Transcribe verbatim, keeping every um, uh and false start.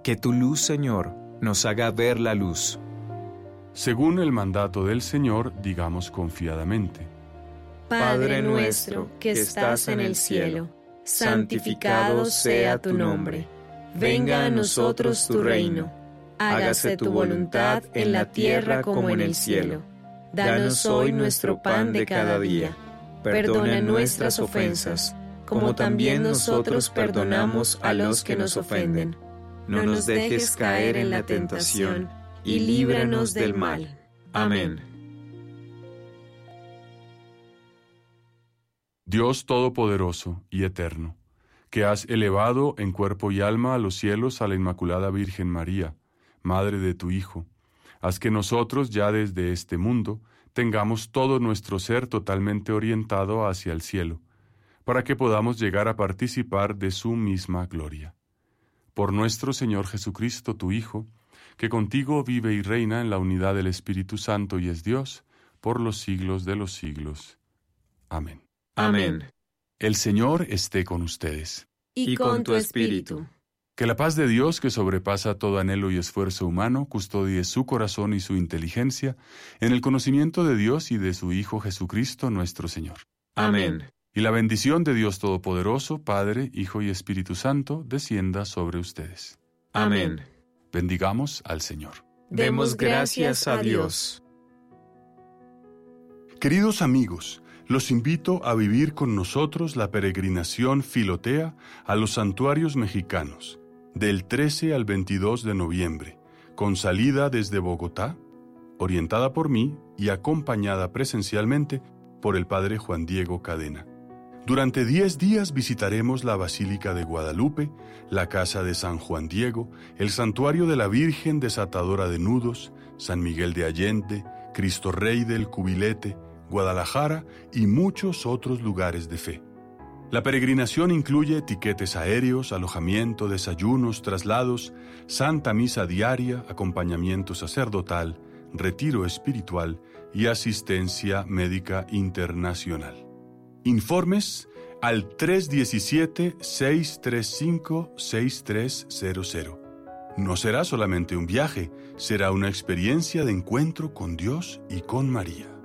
Que tu luz, Señor, nos haga ver la luz. Según el mandato del Señor, digamos confiadamente: Padre nuestro que estás en el cielo, santificado sea tu nombre. Venga a nosotros tu reino. Hágase tu voluntad en la tierra como en el cielo. Danos hoy nuestro pan de cada día. Perdona nuestras ofensas, como también nosotros perdonamos a los que nos ofenden. No nos dejes caer en la tentación, y líbranos del mal. Amén. Dios Todopoderoso y Eterno, que has elevado en cuerpo y alma a los cielos a la Inmaculada Virgen María, Madre de tu Hijo, haz que nosotros ya desde este mundo tengamos todo nuestro ser totalmente orientado hacia el cielo, para que podamos llegar a participar de su misma gloria. Por nuestro Señor Jesucristo, tu Hijo, que contigo vive y reina en la unidad del Espíritu Santo y es Dios, por los siglos de los siglos. Amén. Amén. El Señor esté con ustedes. Y con tu espíritu. Que la paz de Dios, que sobrepasa todo anhelo y esfuerzo humano, custodie su corazón y su inteligencia en el conocimiento de Dios y de su Hijo Jesucristo nuestro Señor. Amén. Y la bendición de Dios Todopoderoso, Padre, Hijo y Espíritu Santo, descienda sobre ustedes. Amén. Bendigamos al Señor. Demos gracias a Dios. Queridos amigos, los invito a vivir con nosotros la peregrinación Filotea a los santuarios mexicanos, del trece al veintidós de noviembre, con salida desde Bogotá, orientada por mí y acompañada presencialmente por el Padre Juan Diego Cadena. Durante diez días visitaremos la Basílica de Guadalupe, la Casa de San Juan Diego, el Santuario de la Virgen Desatadora de Nudos, San Miguel de Allende, Cristo Rey del Cubilete, Guadalajara y muchos otros lugares de fe. La peregrinación incluye tiquetes aéreos, alojamiento, desayunos, traslados, santa misa diaria, acompañamiento sacerdotal, retiro espiritual y asistencia médica internacional. Informes al tres uno siete, seis tres cinco, seis tres cero cero. No será solamente un viaje, será una experiencia de encuentro con Dios y con María.